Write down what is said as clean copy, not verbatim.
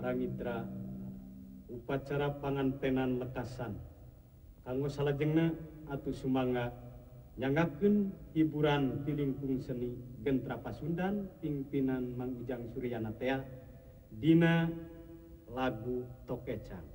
Mitra upacara pangantenan lekasan kanggo salajengna atuh sumangga nyangakeun hiburan ti lingkung seni Gentra Pasundan pimpinan Mang Ujang Suryana tea dina lagu Tokecang.